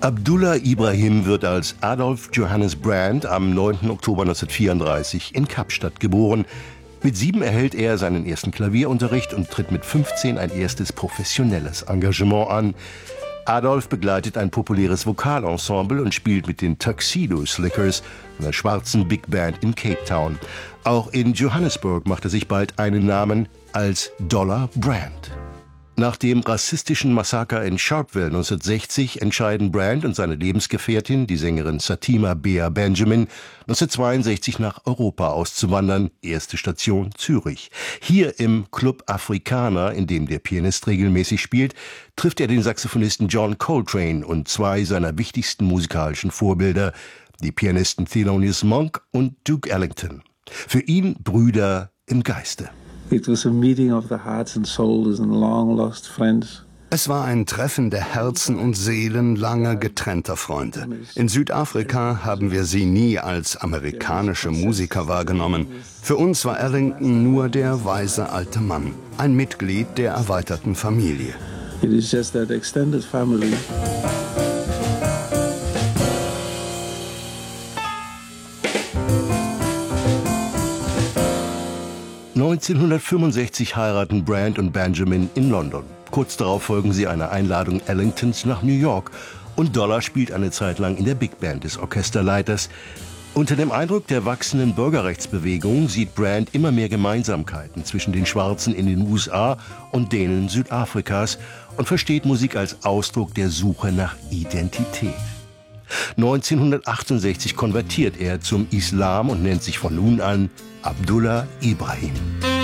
Abdullah Ibrahim wird als Adolf Johannes Brand am 9. Oktober 1934 in Kapstadt geboren. Mit 7 erhält er seinen ersten Klavierunterricht und tritt mit 15 ein erstes professionelles Engagement an. Adolf begleitet ein populäres Vokalensemble und spielt mit den Tuxedo Slickers, einer schwarzen Big Band in Cape Town. Auch in Johannesburg macht er sich bald einen Namen als Dollar Brand. Nach dem rassistischen Massaker in Sharpeville 1960 entscheiden Brand und seine Lebensgefährtin, die Sängerin Satima Bea Benjamin, 1962 nach Europa auszuwandern, erste Station Zürich. Hier im Club Afrikaner, in dem der Pianist regelmäßig spielt, trifft er den Saxophonisten John Coltrane und 2 seiner wichtigsten musikalischen Vorbilder, die Pianisten Thelonious Monk und Duke Ellington. Für ihn Brüder im Geiste. It was a meeting of the hearts and souls and long lost friends. Es war ein Treffen der Herzen und Seelen lange getrennter Freunde. In Südafrika haben wir sie nie als amerikanische Musiker wahrgenommen. Für uns war Ellington nur der weise alte Mann, ein Mitglied der erweiterten Familie. It is just that extended family. (1965) heiraten Brand und Benjamin in London. Kurz darauf folgen sie einer Einladung Ellingtons nach New York. Und Dollar spielt eine Zeit lang in der Big Band des Orchesterleiters. Unter dem Eindruck der wachsenden Bürgerrechtsbewegung sieht Brand immer mehr Gemeinsamkeiten zwischen den Schwarzen in den USA und denen Südafrikas und versteht Musik als Ausdruck der Suche nach Identität. 1968 konvertiert er zum Islam und nennt sich von nun an Abdullah Ibrahim.